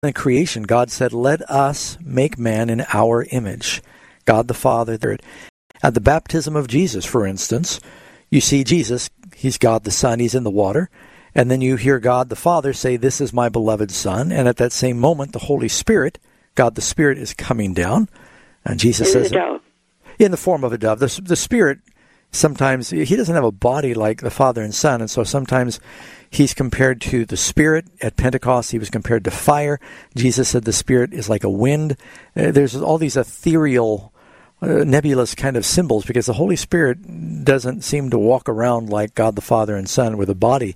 In creation, God said, let us make man in our image. God the Father. At the baptism of Jesus, for instance, you see Jesus, he's God the Son, he's in the water, and then you hear God the Father say, this is my beloved Son, and at that same moment, the Holy Spirit, God the Spirit, is coming down, and Jesus says, in the form of a dove. The Spirit, sometimes, he doesn't have a body like the Father and Son, and so sometimes he's compared to the Spirit. At Pentecost, he was compared to fire. Jesus said the Spirit is like a wind. There's all these ethereal, nebulous kind of symbols, because the Holy Spirit doesn't seem to walk around like God the Father and Son with a body.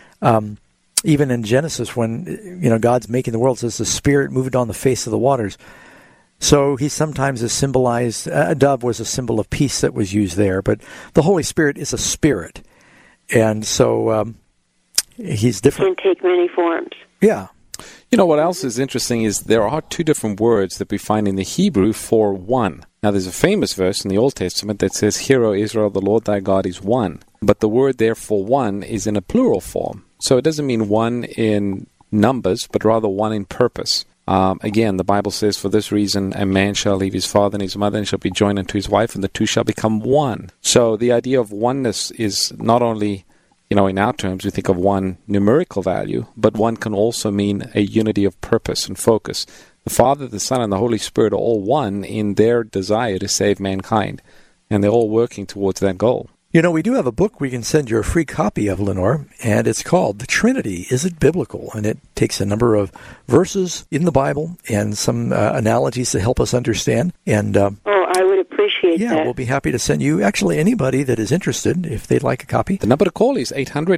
Even in Genesis, when God's making the world, it says the Spirit moved on the face of the waters. So he sometimes is symbolized, a dove was a symbol of peace that was used there, but the Holy Spirit is a spirit. And so he's different. Can take many forms. Yeah. You know what else is interesting is there are two different words that we find in the Hebrew for one. Now there's a famous verse in the Old Testament that says, Hear, O Israel, the Lord thy God is one. But the word there for one is in a plural form. So it doesn't mean one in numbers, but rather one in purpose. Again, the Bible says, for this reason, a man shall leave his father and his mother and shall be joined unto his wife, and the two shall become one. So the idea of oneness is not only, in our terms, we think of one numerical value, but one can also mean a unity of purpose and focus. The Father, the Son, and the Holy Spirit are all one in their desire to save mankind, and they're all working towards that goal. We do have a book we can send you a free copy of, Lenore, and it's called The Trinity, Is It Biblical? And it takes a number of verses in the Bible and some analogies to help us understand. And I would appreciate that. Yeah, we'll be happy to send you, actually, anybody that is interested, if they'd like a copy. The number to call is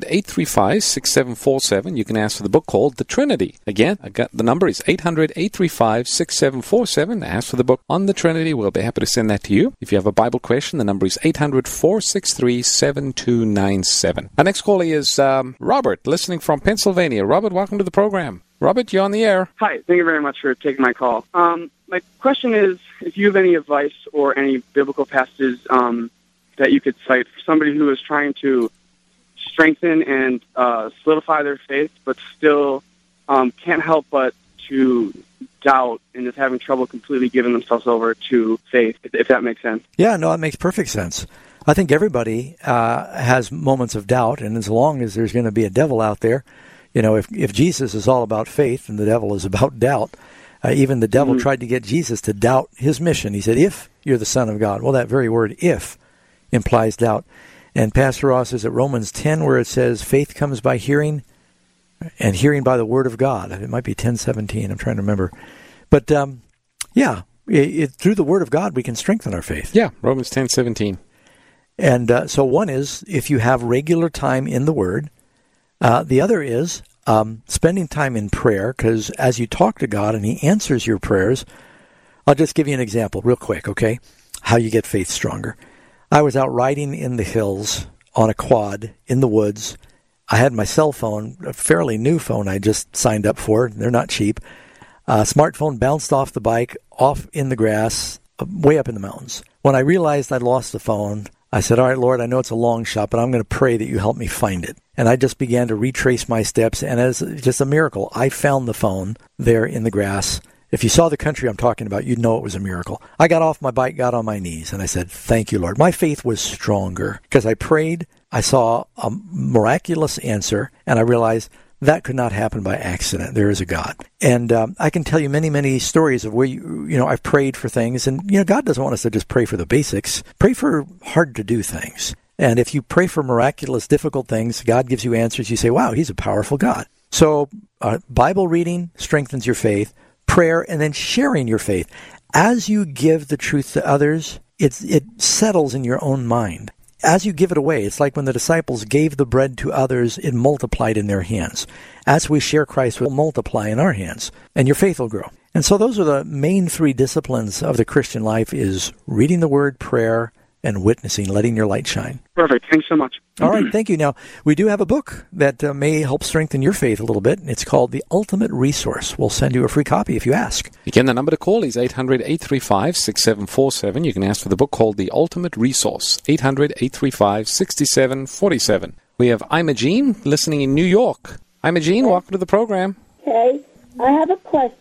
800-835-6747. You can ask for the book called The Trinity. Again, the number is 800-835-6747. Ask for the book on the Trinity. We'll be happy to send that to you. If you have a Bible question, the number is 800-463-7297. Our next caller is Robert, listening from Pennsylvania. Robert, welcome to the program. Robert, you're on the air. Hi, thank you very much for taking my call. My question is, if you have any advice or any biblical passages that you could cite for somebody who is trying to strengthen and solidify their faith, but still can't help but to doubt and is having trouble completely giving themselves over to faith, if that makes sense. Yeah, no, it makes perfect sense. I think everybody has moments of doubt, and as long as there's going to be a devil out there, if Jesus is all about faith and the devil is about doubt, even the devil tried to get Jesus to doubt his mission. He said, if you're the Son of God. Well, that very word, if, implies doubt. And Pastor Ross says at Romans 10, where it says, faith comes by hearing, and hearing by the word of God. It might be 10:17. I'm trying to remember. But, through the word of God, we can strengthen our faith. Yeah, Romans 10:17. And so one is, if you have regular time in the word. The other is spending time in prayer, because as you talk to God and he answers your prayers, I'll just give you an example real quick, okay, how you get faith stronger. I was out riding in the hills on a quad in the woods. I had my cell phone, a fairly new phone I just signed up for. They're not cheap. Smartphone bounced off the bike, off in the grass, way up in the mountains. When I realized I'd lost the phone, I said, all right, Lord, I know it's a long shot, but I'm going to pray that you help me find it. And I just began to retrace my steps, and as just a miracle, I found the phone there in the grass. If you saw the country I'm talking about, you'd know it was a miracle. I got off my bike, got on my knees, and I said, thank you, Lord. My faith was stronger because I prayed, I saw a miraculous answer, and I realized that could not happen by accident. There is a God. And I can tell you many, many stories of where, I've prayed for things. And, God doesn't want us to just pray for the basics. Pray for hard-to-do things. And if you pray for miraculous, difficult things, God gives you answers. You say, wow, he's a powerful God. So Bible reading strengthens your faith, prayer, and then sharing your faith. As you give the truth to others, it settles in your own mind. As you give it away, it's like when the disciples gave the bread to others, it multiplied in their hands. As we share Christ, it will multiply in our hands, and your faith will grow. And so those are the main three disciplines of the Christian life, is reading the Word, prayer, and witnessing, letting your light shine. Perfect. Thanks so much. All right. Thank you. Now, we do have a book that may help strengthen your faith a little bit. It's called The Ultimate Resource. We'll send you a free copy if you ask. Again, the number to call is 800-835-6747. You can ask for the book called The Ultimate Resource, 800-835-6747. We have Imogene listening in New York. Imogene, welcome to the program. Hey. I have a question.